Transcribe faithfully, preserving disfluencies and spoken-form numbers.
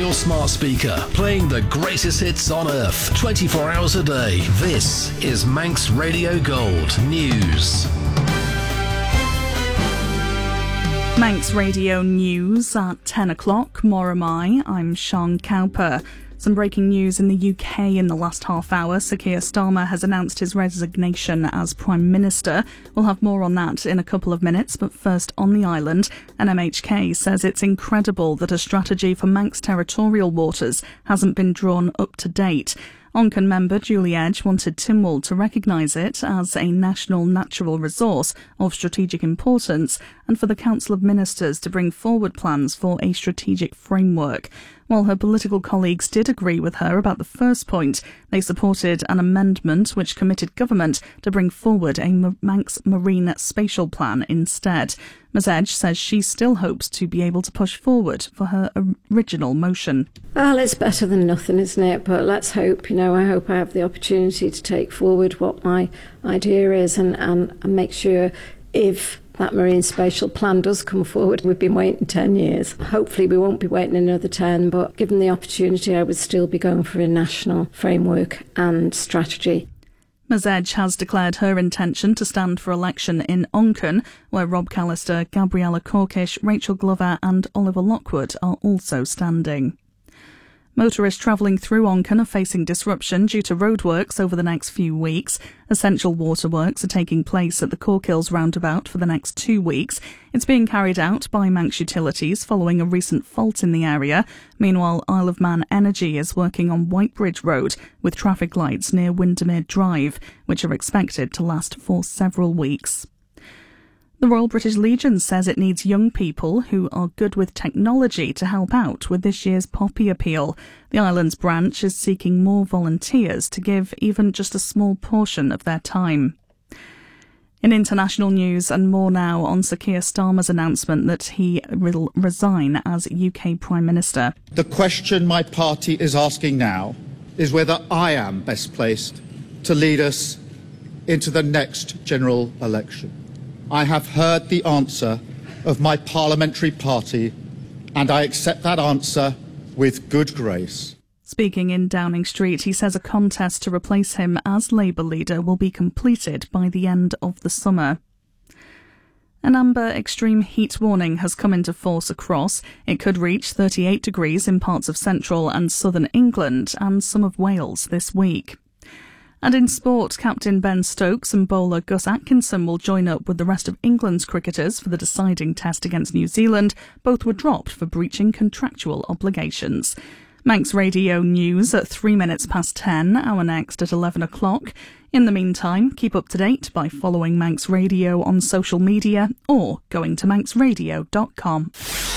your smart speaker, playing the greatest hits on earth, twenty-four hours a day. This is Manx Radio Gold News. Manx Radio News at ten o'clock. More am I. I'm Sean Cowper. Some breaking news in the U K in the last half hour. Sir Keir Starmer has announced his resignation as Prime Minister. We'll have more on that in a couple of minutes, but first on the island, N M H K says it's incredible that a strategy for Manx territorial waters hasn't been drawn up to date. Oncan member Julie Edge wanted Tynwald to recognise it as a national natural resource of strategic importance and for the Council of Ministers to bring forward plans for a strategic framework. While her political colleagues did agree with her about the first point, they supported an amendment which committed government to bring forward a Manx Marine Spatial Plan instead. Ms Edge says she still hopes to be able to push forward for her original motion. Well, it's better than nothing, isn't it? But let's hope, you know, I hope I have the opportunity to take forward what my idea is and, and, and make sure if that marine spatial plan does come forward. We've been waiting ten years. Hopefully we won't be waiting another ten, but given the opportunity, I would still be going for a national framework and strategy. Ms Edge has declared her intention to stand for election in Oncan, where Rob Callister, Gabriella Corkish, Rachel Glover and Oliver Lockwood are also standing. Motorists travelling through Oncan are facing disruption due to roadworks over the next few weeks. Essential waterworks are taking place at the Corkills roundabout for the next two weeks. It's being carried out by Manx Utilities following a recent fault in the area. Meanwhile, Isle of Man Energy is working on Whitebridge Road with traffic lights near Windermere Drive, which are expected to last for several weeks. The Royal British Legion says it needs young people who are good with technology to help out with this year's Poppy Appeal. The island's branch is seeking more volunteers to give even just a small portion of their time. In international news and more now on Sir Keir Starmer's announcement that he will resign as U K Prime Minister. The question my party is asking now is whether I am best placed to lead us into the next general election. I have heard the answer of my parliamentary party, and I accept that answer with good grace. Speaking in Downing Street, he says a contest to replace him as Labour leader will be completed by the end of the summer. An amber extreme heat warning has come into force across. It could reach thirty-eight degrees in parts of central and southern England and some of Wales this week. And in sport, captain Ben Stokes and bowler Gus Atkinson will join up with the rest of England's cricketers for the deciding test against New Zealand. Both were dropped for breaching contractual obligations. Manx Radio News at three minutes past ten, our next at eleven o'clock. In the meantime, keep up to date by following Manx Radio on social media or going to manx radio dot com.